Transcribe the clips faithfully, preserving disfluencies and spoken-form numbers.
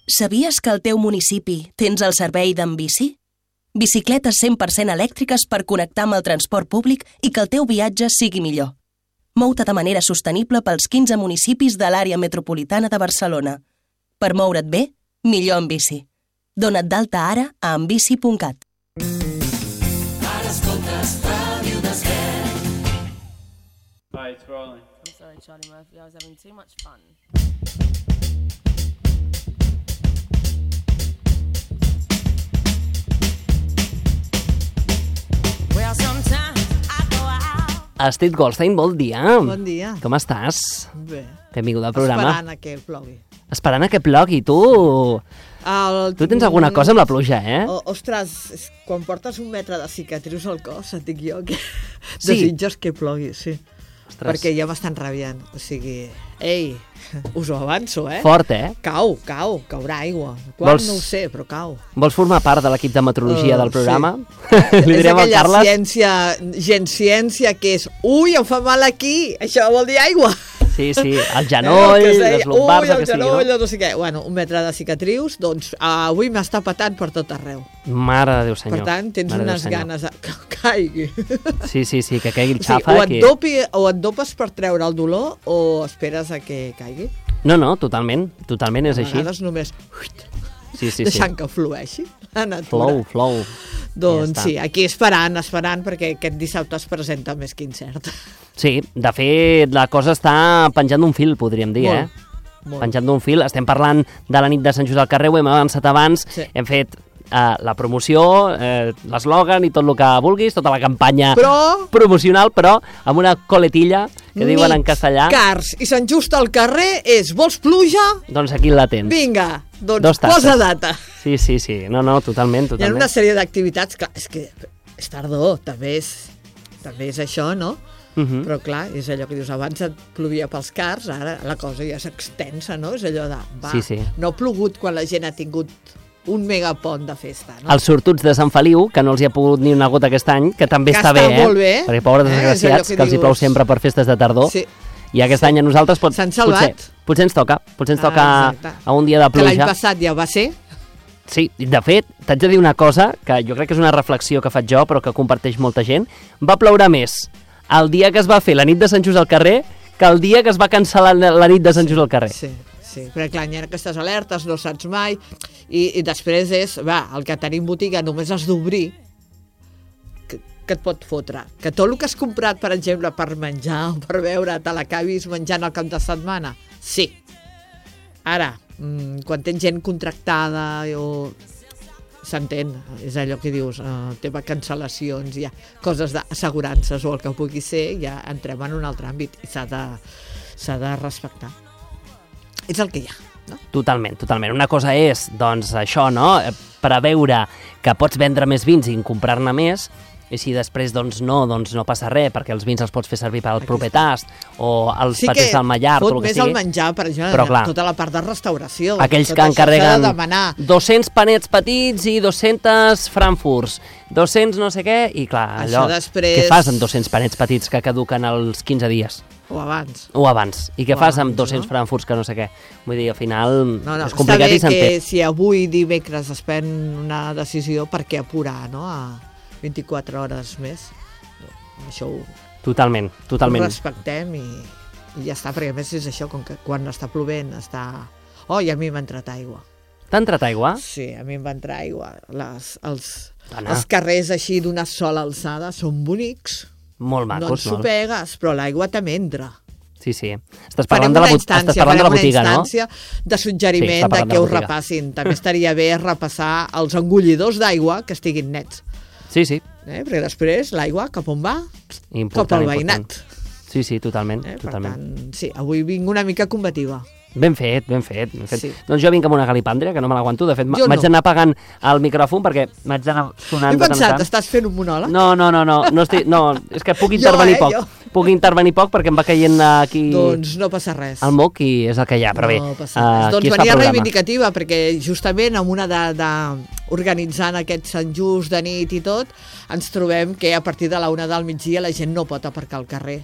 Sabies que al teu municipi tens el servei d'Enbici? Bicicletes cent per cent elèctriques per connectar amb el transport públic i que el teu viatge sigui millor. Mou-te de manera sostenible pels quinze municipis de l'àrea metropolitana de Barcelona. Per moure't bé, millor en bici. Dona't d'alta ara a enbici punt cat. Ara escoltes Ràdio Desert. Hi, it's rolling. I'm sorry, Charlie Murphy. I was having too much fun. Well, sometimes I go out. Astrid Goldstein, bon dia. Bon dia. Com estàs? Bé. Benvinguda al programa. Esperant a que plogui. Esperant a que plogui, tu... El... Tu tens alguna cosa amb la pluja, eh? O, ostres, és- quan portes un metre de cicatrius al cos, et dic jo que Sí. desitges que plogui, sí. Ostres. Perquè ja m'estan rabiant. O sigui, ei, us ho avanço, eh? Fort, eh? Cau, cau, caurà aigua. Quan Vols- no ho sé, però cau. Vols formar part de l'equip de meteorologia Uh, del programa? Sí. Li És direm al aquella Carles? ciència, gent ciència que és, ui, em fa mal aquí, això vol dir aigua. Sí, sí, el genoll, Eh, que es deia, les lumbars, ui, el el que sigui, genoll, no? no sé què. Bueno, un metre de cicatrius, doncs avui m'està patant per tot arreu. Mare de Déu, senyor. Per tant, tens Mare de Déu, unes senyor. ganes de que caigui. Sí, sí, sí, que caigui el O sigui, xafa. o, et que... dopi, o et dopes per treure el dolor o esperes a que caigui. No, no, totalment, totalment és A així. vegades només Sí, sí, sí. deixant que flueixi la natura. Flow, flow. Doncs Ja està. sí, aquí esperant, esperant, perquè aquest dissabte es presenta més que incert. Sí, de fet, la cosa està penjant d'un fil, podríem dir, Molt, eh? molt. Penjant d'un fil. Estem parlant de la nit de Sant Just al carrer, ho hem avançat abans, Sí. hem fet eh, la promoció, eh, l'eslògan i tot el que vulguis, tota la campanya Però promocional, però amb una coletilla que diuen en castellà. Cars i Sant Just al carrer és, vols pluja? Doncs aquí la tens. Vinga, doncs Dos tasses. posa data. Sí, sí, sí. No, no, totalment, Hi ha totalment. una sèrie d'activitats, clar, és que és tardor, també és, també és això, no? Mhm. Però clar, és allò que dius, abans et plovia pels cars, ara la cosa ja és extensa, no? És allò de, va, Sí, sí. no ha plogut quan la gent ha tingut un megapont de festa, no? Els sortuts de Sant Feliu, que no els hi ha pogut ni una gota aquest any, que també Que està, està bé, eh? molt bé. Perquè pobres Eh, és desgraciats, allò que que els hi dius- plou sempre per festes de tardor. Sí. I aquest any a nosaltres pot, S'han salvat. potser, potser ens toca, potser ens toca Ah, exacte. a un dia de Que l'any pluja. passat ja va ser. Sí, de fet, t'haig de dir una cosa, que jo crec que és una reflexió que faig jo, però que comparteix molta gent. Va ploure més el dia que es va fer la nit de Sant Just al carrer que el dia que es va cancel·lar la nit de Sant Just al carrer. Sí, sí, perquè clar, hi ha aquestes alertes, no saps mai, i, i després és, va, el que tenim botiga només has d'obrir, que, que et pot fotre. Que tot el que has comprat, per exemple, per menjar o per beure, te l'acabis menjant al cap de setmana? Sí. Ara, mm, quan tens gent contractada o... s'entén, és allò que dius, eh, tema cancel·lacions, ja, coses d'assegurances o el que pugui ser, ja entrem en un altre àmbit i s'ha de, s'ha de respectar. És el que hi ha, no? Totalment, totalment. Una cosa és, doncs, això, no?, preveure que pots vendre més vins i comprar-ne més, i si després, doncs, no, doncs no passa res, perquè els vins els pots fer servir per al Aquí proper està. tast, o els Sí que patès al mallar, fot tot el que més el sigui. menjar, per exemple, Però, clar, tota la part de restauració. Aquells tot que això s'ha encarreguen de demanar. dos-cents panets petits i dos-cents frankfurts, dos-cents no sé què, i clar, Això allò, després- què fas amb dos-cents panets petits que caduquen als quinze dies? O abans. O abans. I què O fas abans, amb dos-cents no? frankfurts que no sé què? Vull dir, al final No, no, és està complicat bé i s'entén. que si avui dimecres es pren una decisió, per què apurar, no?, a vint-i-quatre hores més. Això ho, Totalment, ho totalment. respectem i, i ja està, perquè a més és això, com que quan està plovent està... Oh, i a mi m'ha entrat aigua. T'ha entrat aigua? Sí, a mi em va entrar aigua. Les, els, Dona. els carrers així d'una sola alçada són bonics. Molt No macos, ens no? pegues, però l'aigua també entra. Sí, sí. Estàs Farem parlant de la, una bot- estàs instància, parlant de la farem botiga, una no? instància de Sí, suggeriment està de parlant de que la ho botiga. repassin. També estaria bé repassar els engollidors d'aigua que estiguin nets. Sí, sí. Eh? Perquè després l'aigua cap on va? Important, Cap al important. veïnat. Sí, sí, totalment, Eh? Per totalment. tant, sí, avui vinc una mica combativa. Ben fet, ben fet, ben fet. Sí. Doncs jo vinc amb una galipàndria, que no me l'aguanto. De fet, Jo m'haig no. d'anar apagant el micròfon perquè m'haig d'anar sonant He de tant en pensat, tant. estàs fent un monòleg? No, no, no, no, no, estic, no, és que puc Jo, intervenir eh, poc. jo. Puc intervenir poc perquè em va caient aquí Doncs no passa res. el moc i és el que hi ha, però bé, no passa uh, res. aquí Doncs es fa venia programa. reivindicativa, perquè justament amb una de, de organitzant aquest Sant Just de nit i tot, ens trobem que a partir de la una del migdia la gent no pot aparcar al carrer.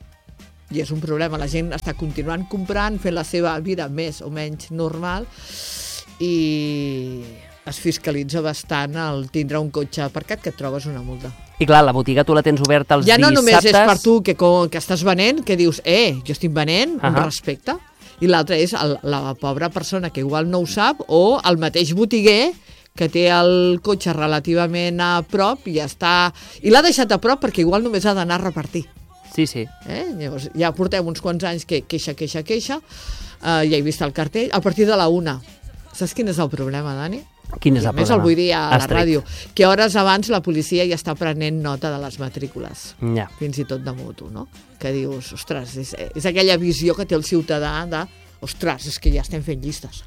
I és un problema, la gent està continuant comprant, fent la seva vida més o menys normal, i es fiscalitza bastant el tindre un cotxe aparcat que et trobes una multa. I clar, la botiga tu la tens oberta els Ja no dissabtes... només és per tu que, que estàs venent, que dius, eh, jo estic venent, uh -huh. un respecte, i l'altre és el, la pobra persona que igual no ho sap, o el mateix botiguer que té el cotxe relativament a prop i està... I l'ha deixat a prop perquè igual només ha d'anar a repartir. Sí, sí. Eh? Llavors, ja portem uns quants anys que queixa, queixa, queixa, eh, ja he vist el cartell, a partir de la una. Saps quin és el problema, Dani? Quin és el I a més problema? el vull dir a la Estricte. ràdio, que hores abans la policia ja està prenent nota de les matrícules, Ja. fins i tot de moto, no? Que dius, ostres, és, és aquella visió que té el ciutadà de, ostres, és que ja estem fent llistes.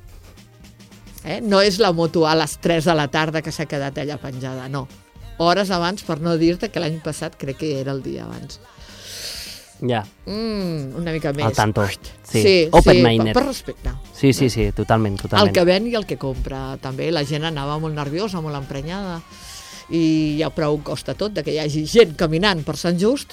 Eh? No és la moto a les tres de la tarda que s'ha quedat allà penjada, no. Hores abans, per no dir-te que l'any passat crec que era el dia abans. Ja. Mm, una mica més. Al tanto. Sí. Sí, Open-minded. sí, per, per respecte. Sí, sí, sí, totalment, totalment. El que ven i el que compra, també. La gent anava molt nerviosa, molt emprenyada, i ja prou costa tot de que hi hagi gent caminant per Sant Just.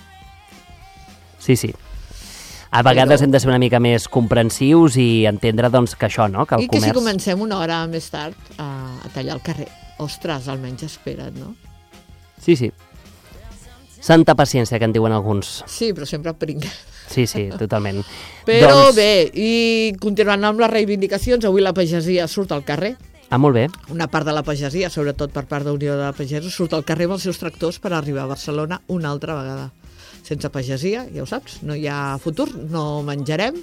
Sí, sí. A vegades Però- hem de ser una mica més comprensius i entendre doncs, que això, no? que el I que comerç... si comencem una hora més tard a, a tallar el carrer. Ostres, almenys espera't, no? Sí, sí. Santa paciència, que en diuen alguns. Sí, però sempre pringa. Sí, sí, totalment. Però doncs... bé, i continuant amb les reivindicacions, avui la pagesia surt al carrer. Ah, molt bé. Una part de la pagesia, sobretot per part d'Unió de Pagesos, surt al carrer amb els seus tractors per arribar a Barcelona una altra vegada. Sense pagesia, ja ho saps, no hi ha futur, no menjarem,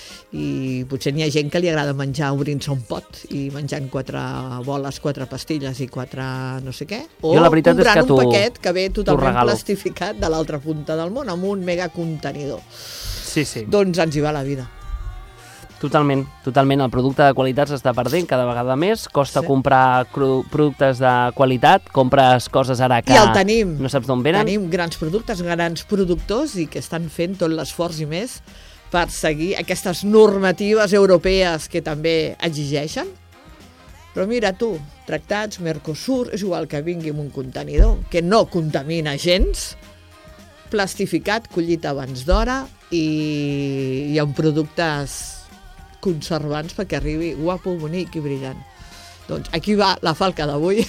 i potser n'hi ha gent que li agrada menjar obrint-se un pot i menjant quatre boles, quatre pastilles i quatre no sé què, o Jo la veritat és comprant que un t'ho- paquet que ve totalment regalo. plastificat de l'altra punta del món, amb un megacontenidor. Sí, sí. Doncs ens hi va la vida. Totalment, totalment. El producte de qualitat s'està perdent cada vegada més. Costa Sí. comprar cru- productes de qualitat. Compres coses ara que I el tenim. no saps d'on venen. Tenim grans productes, grans productors i que estan fent tot l'esforç i més per seguir aquestes normatives europees que també exigeixen. Però mira tu, tractats, Mercosur, és igual que vingui amb un contenidor, que no contamina gens, plastificat, collit abans d'hora i, i amb productes conservants perquè arribi guapo, bonic i brillant. Doncs aquí va la falca d'avui.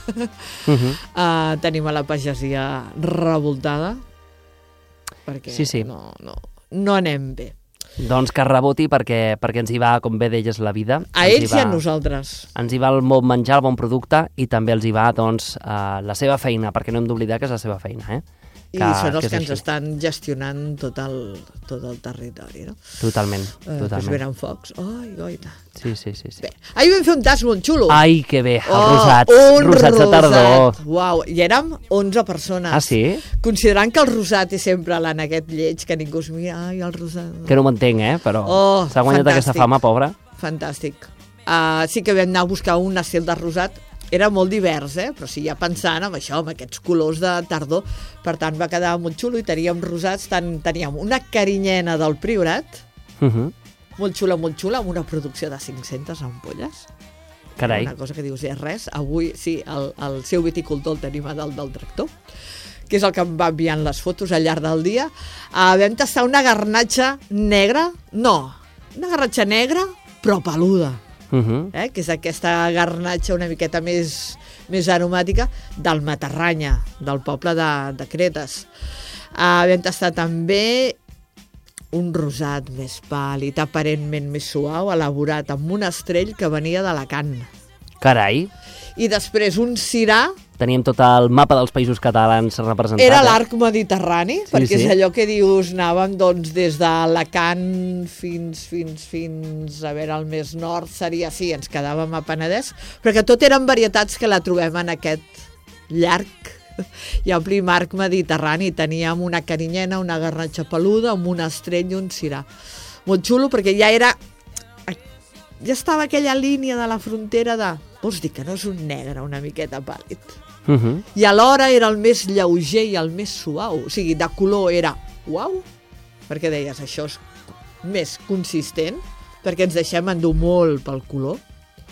Uh -huh. Uh, tenim a la pagesia revoltada perquè Sí, sí. No, no, no anem bé. Doncs que reboti perquè, perquè ens hi va, com bé deies, la vida. A Ens hi ells i va- a nosaltres. Ens hi va el bon menjar, el bon producte, i també els hi va doncs, eh, la seva feina, perquè no hem d'oblidar que és la seva feina. Eh? I són els és que ens així. estan gestionant tot el, tot el territori, no? Totalment, Eh, que es totalment. venen focs. Ai, goita. Sí, sí, sí. sí. Bé, ahir vam fer un tas molt xulo. Ai, que bé, els Oh, rosats, un rosats de tardor. rosat. Uau, i érem onze persones. Ah, sí? Considerant que el rosat és sempre l'an aquest lleig, que ningú es mira, ai, el rosat... Que no m'entenc, eh? Però Oh, s'ha guanyat fantàstic. aquesta fama, pobra. Fantàstic. Uh, sí que vam anar a buscar un estil de rosat. Era molt divers, eh? Però sí, ja pensant en això, amb aquests colors de tardor. Per tant, va quedar molt xulo i teníem rosats. Tant, teníem una carinyena del Priorat, Uh -huh. molt xula, molt xula, amb una producció de cinc-centes ampolles. Carai. Una cosa que dius, és res. Avui, sí, el, el seu viticultor el tenim a dalt del tractor, que és el que em va enviant les fotos al llarg del dia. Uh, vam tastar una garnatxa negra, no, una garnatxa negra, però peluda. Uh -huh. Eh? Que és aquesta garnatxa una miqueta més, més aromàtica del Matarranya, del poble de, de Cretes. Uh, vam tastar també un rosat més pàl·lid, aparentment més suau, elaborat amb un estrell que venia d'Alacant. Carai, I després un cirà, teníem tot el mapa dels països catalans representat. era eh? l'arc mediterrani, Sí, perquè sí. és allò que dius, anàvem doncs, des d'Alacant fins, fins, fins a veure el més nord, seria sí, ens quedàvem a Penedès, però que tot eren varietats que la trobem en aquest llarg i ampli marc mediterrani. Teníem una carinyena, una garnatxa peluda, amb un estrell i un cirà. Molt xulo, perquè ja era... ja estava aquella línia de la frontera de... Vols dir que no és un negre una miqueta pàl·lid? Uh -huh. I alhora era el més lleuger i el més suau. O sigui, de color era uau, perquè deies, això és més consistent, perquè ens deixem endur molt pel color.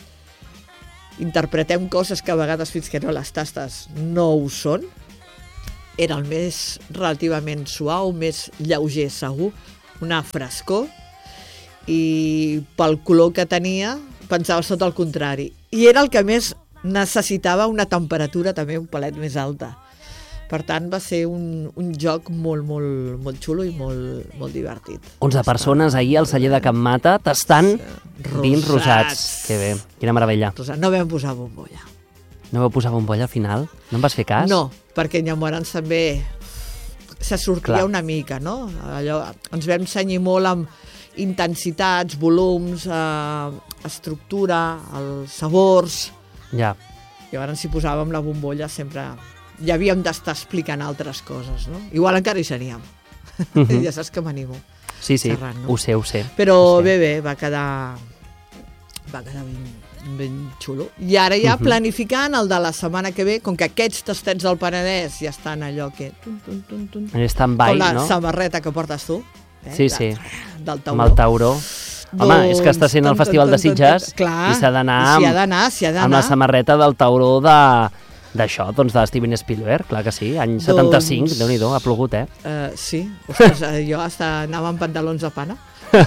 Interpretem coses que a vegades fins que no les tastes no ho són. Era el més relativament suau, més lleuger segur, una frescor, i pel color que tenia pensaves tot el contrari. I era el que més necessitava una temperatura també un palet més alta. Per tant, va ser un, un joc molt, molt, molt xulo i molt, molt divertit. onze persones ahir al celler de Can Mata tastant vins rosats. Que bé, quina meravella. Rosats. No vam posar bombolla. No vau posar bombolla al final? No em vas fer cas? No, perquè llavors també se sortia Clar. una mica, no? Allò, ens vam cenyir molt amb intensitats, volums, eh, estructura, els sabors. Ja. Llavors, si posàvem la bombolla, sempre ja havíem d'estar explicant altres coses, no? Igual encara hi seríem. Mhm. Ja saps que m'animo. Sí, sí, Serrant, no? ho sé, ho sé. Però ho sé. bé, bé, va quedar, va quedar ben, ben xulo. I ara ja Mhm. planificant el de la setmana que ve, com que aquests tastets del Penedès ja estan allò que... Tun, tun, tun, tun, En stand-by, com la no? samarreta que portes tu. Eh? Sí, de- sí. Del Amb tauró. el tauró. Home, és que està sent el Doncs, Festival de tan, tan, tan, Sitges tan, clar, i s'ha d'anar i s'hi ha amb, d'anar, s'hi ha amb la d'anar. samarreta del tauró de d'això, doncs de Steven Spielberg, clar que sí, any setanta-cinc, Doncs- Déu-n'hi-do, ha plogut, eh? Uh, sí, ostres, uh, jo hasta anava amb pantalons de pana.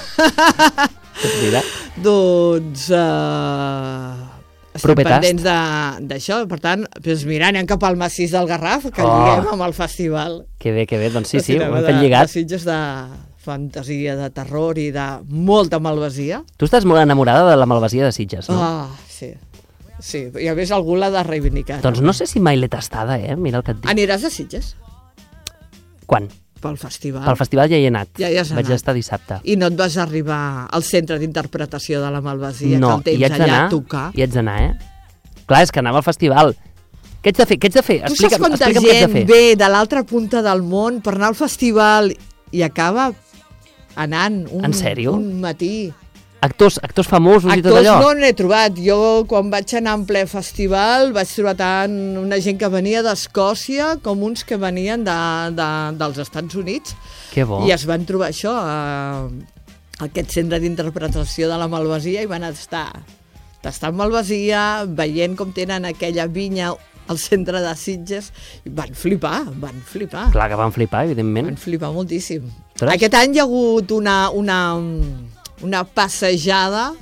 Mira. Doncs uh, estem Proper tast. pendents de- d'això, per tant, doncs mira, anem cap al massís del Garraf, que Oh. lliguem amb el festival. Que bé, que bé, doncs sí, El sí, ho cinema hem fet de- lligat. De Sitges de fantasia, de terror i de molta malvasia. Tu estàs molt enamorada de la malvasia de Sitges, no? Ah, sí. Sí, i a més algú l'ha de reivindicar. Doncs no sé si mai l'he tastada, eh? Mira el que et dic. Aniràs a Sitges? Quan? Pel festival. Pel festival ja hi he anat. Ja hi has Vaig anat. estar dissabte. I no et vas arribar al centre d'interpretació de la malvasia, No, que el hi haig tens allà d'anar, a tocar. hi haig d'anar, eh? Clar, és que anava al festival. Què haig de fer? Què haig de fer? Tu saps Explica'm, quanta explica'm què haig gent de fer. ve de l'altra punta del món per anar al festival i acaba anant un, En sèrio? un matí. Actors, actors famosos i tot Actors allò? no n'he trobat. Jo, quan vaig anar en ple festival, vaig trobar tant una gent que venia d'Escòcia com uns que venien de, de, dels Estats Units. Que bo. I es van trobar això, eh, aquest centre d'interpretació de la malvasia, i van estar tastant malvasia, veient com tenen aquella vinya al centre de Sitges, i van flipar, van flipar. Clar que van flipar, Van evidentment. flipar moltíssim. Ostres. Aquest any hi ha hagut una, una, una passejada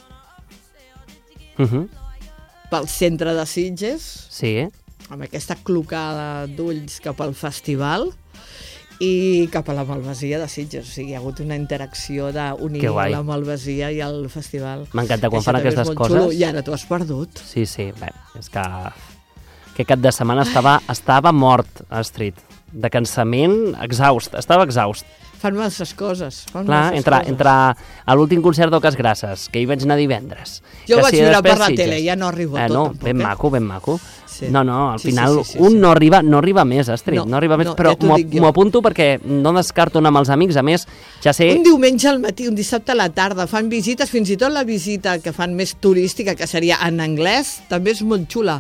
Uh -huh. pel centre de Sitges, Sí, eh? amb aquesta clocada d'ulls cap al festival i cap a la malvasia de Sitges. O sigui, hi ha hagut una interacció d'unir Que guai. la malvasia i el festival. M'encanta quan Això fan també és aquestes molt xulo. coses. I ara t'ho has perdut. Sí, sí, bé, és que... Aquest cap de setmana estava, estava mort, Astrid. De cansament, exhaust, estava exhaust. Fan masses coses. Fan Clar, masses entre, coses. entre a l'últim concert d'Oques Grasses, que hi vaig anar divendres. Jo que vaig si veure després per la Sitges. tele, ja no arribo eh, tot, no, tampoc, ben eh? maco, ben maco. Sí. No, no, al Sí, final sí, sí, sí, un sí. no arriba no arriba més, Astrid, no, No, arriba més, no, però ja t'ho m'ho dic jo. m'ho apunto perquè no descarto anar amb els amics, a més, ja sé... Un diumenge al matí, un dissabte a la tarda, fan visites, fins i tot la visita que fan més turística, que seria en anglès, també és molt xula.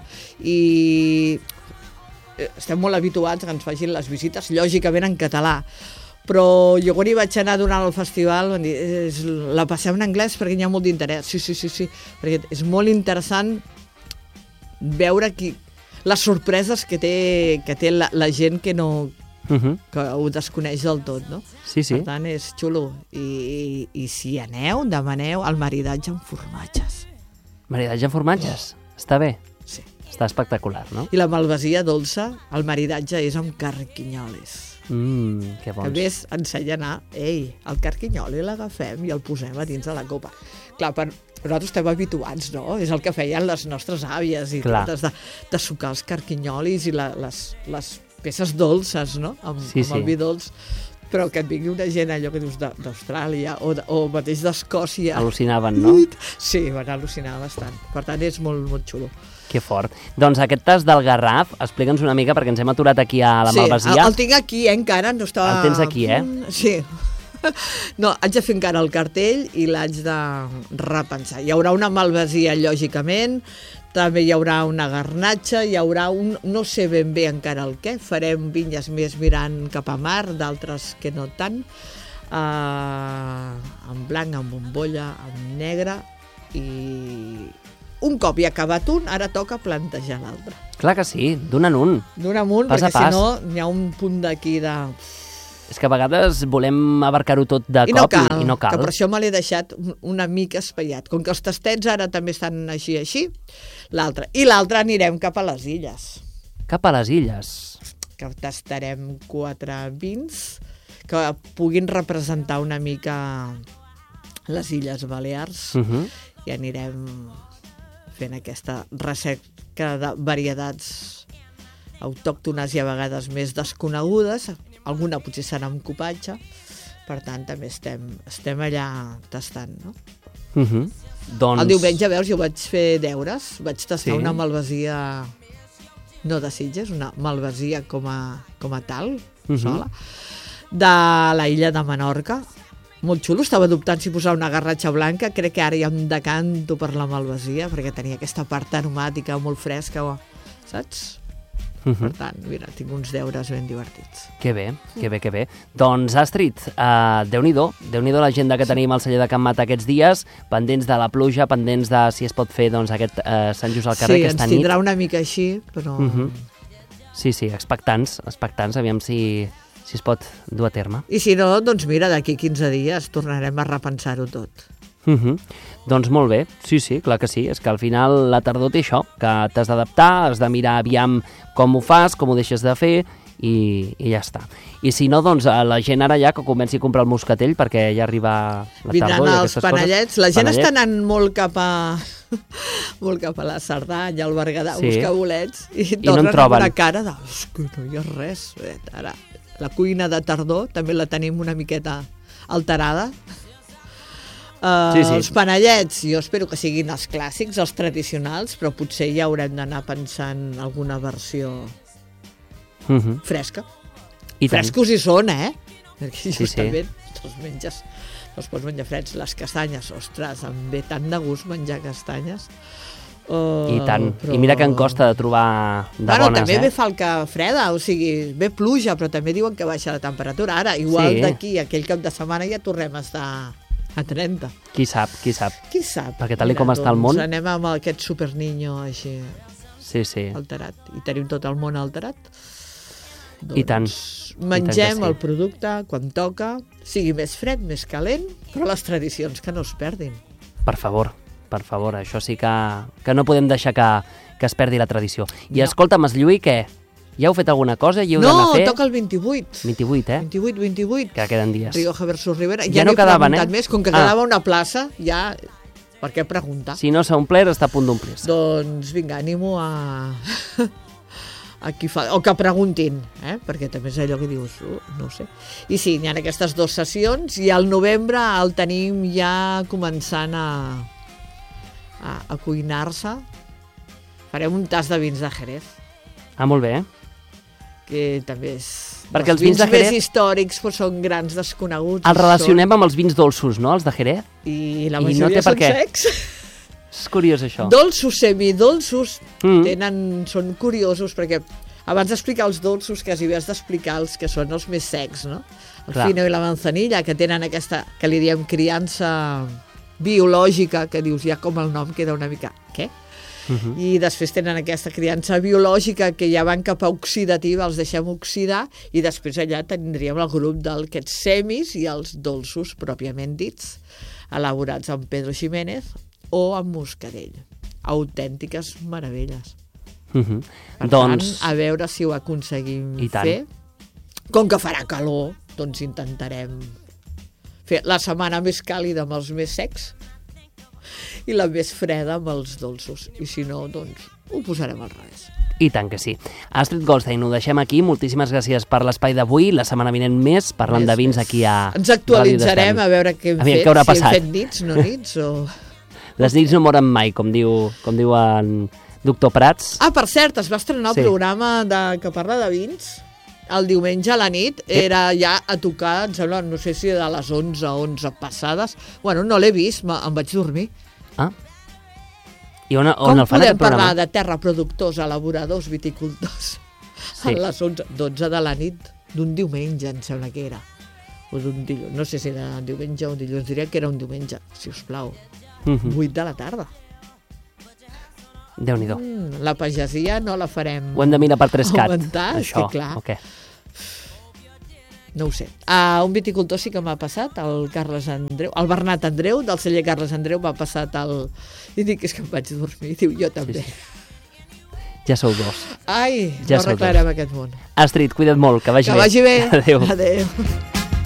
I estem molt habituats que ens facin les visites, lògicament en català. Però jo quan hi vaig anar durant el festival van dir, és, la passem en anglès perquè hi ha molt d'interès. Sí, sí, sí, sí, perquè és molt interessant veure qui, les sorpreses que té, que té la, la gent que no Uh -huh. que ho desconeix del tot, no? Sí, sí. Per tant, és xulo. I, i, i si aneu, demaneu el maridatge amb formatges. Maridatge en formatges, està bé, Sí. està espectacular, no? I la malvasia dolça, el maridatge és amb carquinyoles. Mmm, que Que bons. a més ensenya a anar, ei, el carquinyoli l'agafem i el posem a dins de la copa. Clar, per, nosaltres estem habituats, no? És el que feien les nostres àvies i Clar. totes, de, de sucar els carquinyolis i la, les, les peces dolces, no? Amb, Sí, amb sí. el vi dolç. Però que et vingui una gent allò que dius d'A- d'Austràlia o, de, o mateix d'Escòcia. Al·lucinaven, no? Sí, van al·lucinar bastant. Per tant, és molt, molt xulo. Que fort. Doncs aquest tas del Garraf, explica'ns una mica, perquè ens hem aturat aquí a la sí, Malvasia. el, el tinc aquí, eh, encara. No estava... El tens aquí, eh? Mm, Sí. No, haig de fer encara el cartell i l'haig de repensar. Hi haurà una malvasia, lògicament, també hi haurà una garnatxa, hi haurà un... no sé ben bé encara el què, farem vinyes més mirant cap a mar, d'altres que no tant, uh, en blanc, en bombolla, en negre, i un cop hi ha acabat un, ara toca plantejar l'altre. Clar que sí, d'un en un. D'un amunt, Pas a perquè si pas. no n'hi ha un punt d'aquí de... És que a vegades volem abarcar-ho tot de I cop no cal, i, i no cal. que per això me l'he deixat un- una mica espaiat. Com que els tastets ara també estan així, així, l'altre. I l'altre anirem cap a les illes, Cap a les illes. que tastarem quatre vins que puguin representar una mica les Illes Balears Uh -huh. i anirem fent aquesta recerca de varietats autòctones i a vegades més desconegudes. Alguna potser serà amb copatge, per tant també estem, estem allà tastant, no? Uh -huh. Doncs... El diumenge, veus, jo vaig fer deures, vaig tastar Sí. una malvasia, no de Sitges, una malvasia com a, com a tal, Mhm. sola, de la illa de Menorca. Molt xulo, estava dubtant si posar una garratxa blanca, crec que ara ja em decanto per la malvasia, perquè tenia aquesta part aromàtica molt fresca, saps? Uh Per -huh. tant, mira, tinc uns deures ben divertits. Que bé, que bé, que bé. Doncs, Astrid, uh, Déu-n'hi-do, Déu-n'hi-do l'agenda que tenim al celler de Can Mata aquests dies, pendents de la pluja, pendents de si es pot fer doncs, aquest uh, Sant Just al carrer Sí, aquesta ens nit. tindrà una mica així, però... Uh -huh. Sí, sí, expectants, expectants, aviam si, si es pot dur a terme. I si no, doncs mira, d'aquí quinze dies tornarem a repensar-ho tot. Uh -huh. Doncs molt bé, sí, sí, clar que sí. És que al final la tardor té això, que t'has d'adaptar, has de mirar aviam com ho fas, com ho deixes de fer i, i ja està. I si no, doncs a la gent ara ja que comenci a comprar el moscatell perquè ja arriba la Vindran tardor i els aquestes panellets. coses. La gent Panellets. està anant molt cap a molt cap a la Cerdanya, al Berguedà, Sí. a buscar bolets i no en tornen amb troben. una cara de és que no hi ha res. Eh, Ara, la cuina de tardor també la tenim una miqueta alterada. Uh, Sí, sí. Els panellets, jo espero que siguin els clàssics, els tradicionals, però potser ja haurem d'anar pensant alguna versió Uh -huh. fresca. I tant. Frescos hi són, eh? Perquè Sí, justament te'ls menges, te'ls pots menjar freds. Les castanyes, ostres, em ve tant de gust menjar castanyes. Uh, I tant. I mira que en costa de trobar de bueno, bones, també eh? ve falca freda, o sigui, ve pluja, però també diuen que baixa la temperatura. Ara, igual Sí. d'aquí, aquell cap de setmana ja tornem a estar a trenta. Qui sap, qui sap. Qui sap? Perquè tal i com està el món- Doncs anem amb aquest superniño així Sí, sí. alterat. I tenim tot el món alterat. I tant. Mengem I tant que sí. el producte quan toca, sigui més fred, més calent, però les tradicions que no es perdin. Per favor, per favor, això sí que, que no podem deixar que, que es perdi la tradició. I No. escolta'm, es Lluí, què? Ja heu fet alguna cosa? Hi heu No, d'anar a fer? toca el vint-i-vuit. vint-i-vuit, eh? vint-i-vuit, vint-i-vuit. Que queden dies. Rioja versus Rivera. Ja Ja, no no he quedaven, preguntat eh? més, com que Ah. quedava una plaça, ja... Per què preguntar? Si no s'ha omplert, està a punt d'omplir-se. Doncs vinga, animo a... a qui fa... O que preguntin, eh? Perquè també és allò que dius, uh, no ho sé. I sí, hi ha aquestes dues sessions i al novembre el tenim ja començant a, a, a cuinar-se. Farem un tas de vins de Jerez, Ah, molt bé, eh? que també és... Perquè els vins de Jerez- més històrics doncs, són grans desconeguts. Els relacionem amb els vins dolços, no?, els de Jerez. I la I no majoria té per són què. secs. És curiós, això. Dolços, semidolços, Mm. tenen, són curiosos, perquè abans d'explicar els dolços, quasi bé has d'explicar els que són els més secs, no? El Clar. fino i la manzanilla, que tenen aquesta, que li diem criança biològica, que dius ja com el nom queda una mica... Què? Uh -huh. I després tenen aquesta criança biològica que ja van cap a oxidativa, els deixem oxidar, i després allà tindríem el grup d'aquests semis i els dolços pròpiament dits, elaborats amb Pedro Ximénez o amb muscadell. Autèntiques meravelles. Uh -huh. Per Doncs, tant, a veure si ho aconseguim I tant. fer. Com que farà calor, doncs intentarem fer la setmana més càlida amb els més secs i la més freda amb els dolços. I si no, doncs ho posarem al revés. i tant que sí. Astrid Goldstein, ho deixem aquí. Moltíssimes gràcies per l'espai d'avui. La setmana vinent més, parlant Més, de vins més. aquí a Ens actualitzarem Ràdio a veure què hem Aviam fet, què haurà si passat. hem fet nits, no nits, o... Les nits no moren mai, com diu, com diu en doctor Prats. Ah, per cert, es va estrenar el Sí. programa de, que parla de vins el diumenge a la nit, era ja a tocar, em sembla, no sé si de les onze, onze passades. Bueno, no l'he vist, me- em vaig dormir. Ah. I on, on Com el fan podem aquest programa? parlar de terra, productors, elaboradors, viticultors Sí. a les onze, dotze de la nit d'un diumenge, em sembla que era. O d'un dilluns, no sé si era diumenge o dilluns, diria que era un diumenge, si us plau. Mhm. vuit de la tarda. Déu-n'hi-do. Mm, la pagesia no la farem Ho hem de mirar per tres cat, augmentar, és això. que clar. O què? no ho sé. A un viticultor sí que m'ha passat, el Carles Andreu, el Bernat Andreu, del celler Carles Andreu, m'ha passat el... I dic, és que em vaig dormir. Diu, jo també. Sí, sí. Ja sou dos. Ai, ja no arreglarem aquest món. Astrid, cuida't molt, que vagi que bé. Que vagi bé. Adéu. Adéu.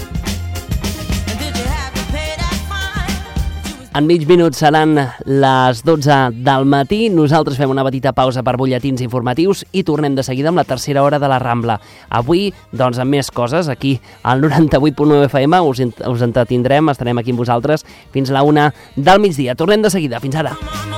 En mig minut seran les dotze del matí. Nosaltres fem una petita pausa per butlletins informatius i tornem de seguida amb la tercera hora de la Rambla. Avui, doncs, amb més coses, aquí al noranta-vuit punt nou F M, us, us entretindrem, estarem aquí amb vosaltres fins a la una del migdia. Tornem de seguida. Fins ara.